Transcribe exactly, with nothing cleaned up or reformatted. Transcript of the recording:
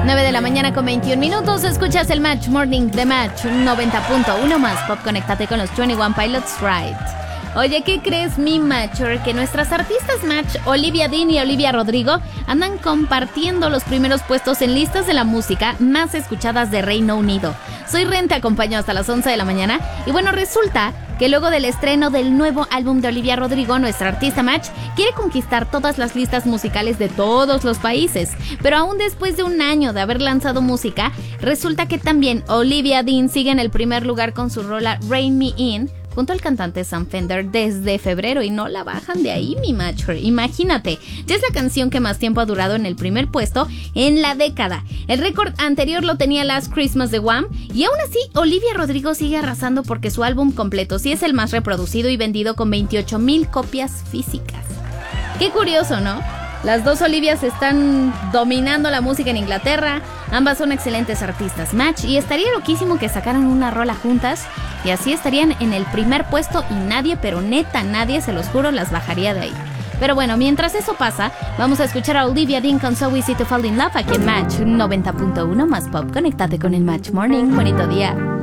nueve de la mañana con veintiún minutos. Escuchas el Match Morning de Match noventa punto uno más Pop. Conéctate con los veintiuno Pilots Ride. Oye, ¿qué crees, mi Matcher? Que nuestras artistas Match, Olivia Dean y Olivia Rodrigo, andan compartiendo los primeros puestos en listas de la música más escuchadas de Reino Unido. Soy Ren, te acompaño hasta las once de la mañana. Y bueno, resulta que luego del estreno del nuevo álbum de Olivia Rodrigo, nuestra artista Match quiere conquistar todas las listas musicales de todos los países. Pero aún después de un año de haber lanzado música, resulta que también Olivia Dean sigue en el primer lugar con su rola Rain Me In, junto al cantante Sam Fender desde febrero, y no la bajan de ahí, mi Matcher. Imagínate, ya es la canción que más tiempo ha durado en el primer puesto en la década. El récord anterior lo tenía Last Christmas de Wham, y aún así Olivia Rodrigo sigue arrasando porque su álbum completo sí es el más reproducido y vendido con veintiocho mil copias físicas. Qué curioso, ¿no? Las dos Olivias están dominando la música en Inglaterra. Ambas son excelentes artistas Match, y estaría loquísimo que sacaran una rola juntas y así estarían en el primer puesto y nadie, pero neta nadie, se los juro, las bajaría de ahí. Pero bueno, mientras eso pasa, vamos a escuchar a Olivia Dean con So Easy to Fall in Love aquí en Match noventa punto uno más Pop. Conéctate con el Match Morning. Bonito día.